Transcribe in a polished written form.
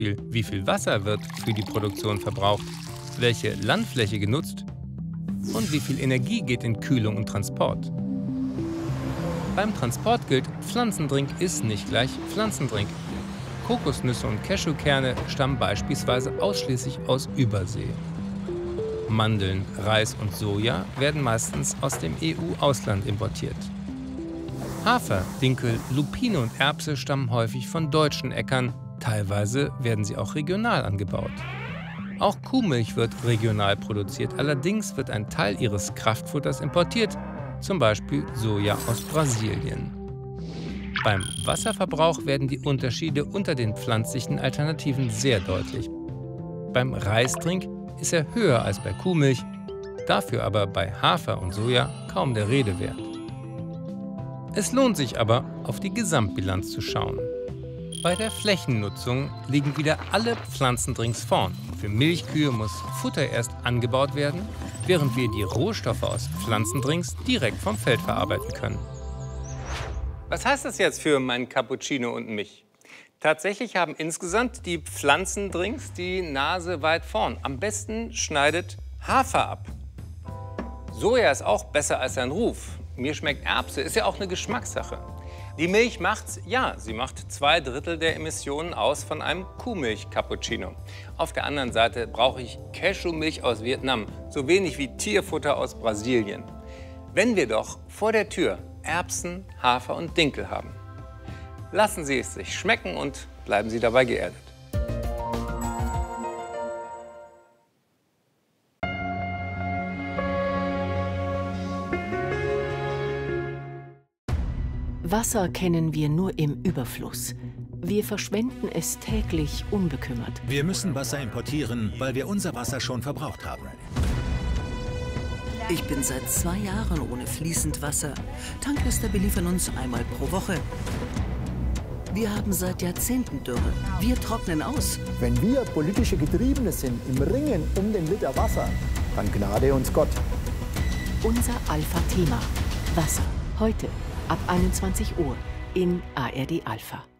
Beispiel, wie viel Wasser wird für die Produktion verbraucht, welche Landfläche genutzt und wie viel Energie geht in Kühlung und Transport. Beim Transport gilt, Pflanzendrink ist nicht gleich Pflanzendrink. Kokosnüsse und Cashewkerne stammen beispielsweise ausschließlich aus Übersee. Mandeln, Reis und Soja werden meistens aus dem EU-Ausland importiert. Hafer, Dinkel, Lupine und Erbse stammen häufig von deutschen Äckern, teilweise werden sie auch regional angebaut. Auch Kuhmilch wird regional produziert, allerdings wird ein Teil ihres Kraftfutters importiert, zum Beispiel Soja aus Brasilien. Beim Wasserverbrauch werden die Unterschiede unter den pflanzlichen Alternativen sehr deutlich. Beim Reistrink ist er höher als bei Kuhmilch, dafür aber bei Hafer und Soja kaum der Rede wert. Es lohnt sich aber, auf die Gesamtbilanz zu schauen. Bei der Flächennutzung liegen wieder alle Pflanzendrinks vorn. Für Milchkühe muss Futter erst angebaut werden, während wir die Rohstoffe aus Pflanzendrinks direkt vom Feld verarbeiten können. Was heißt das jetzt für meinen Cappuccino und mich? Tatsächlich haben insgesamt die Pflanzendrinks die Nase weit vorn. Am besten schneidet Hafer ab. Soja ist auch besser als sein Ruf. Mir schmeckt Erbse, ist ja auch eine Geschmackssache. Die Milch macht's, ja, sie macht 2/3 der Emissionen aus von einem Kuhmilch-Cappuccino. Auf der anderen Seite brauche ich Cashewmilch aus Vietnam, so wenig wie Tierfutter aus Brasilien. Wenn wir doch vor der Tür Erbsen, Hafer und Dinkel haben. Lassen Sie es sich schmecken und bleiben Sie dabei geerdet. Wasser kennen wir nur im Überfluss. Wir verschwenden es täglich unbekümmert. Wir müssen Wasser importieren, weil wir unser Wasser schon verbraucht haben. Ich bin seit 2 Jahren ohne fließend Wasser. Tanklaster beliefern uns einmal pro Woche. Wir haben seit Jahrzehnten Dürre. Wir trocknen aus. Wenn wir politische Getriebene sind im Ringen um den Liter Wasser, dann gnade uns Gott. Unser Alpha-Thema. Wasser. Heute ab 21 Uhr in ARD Alpha.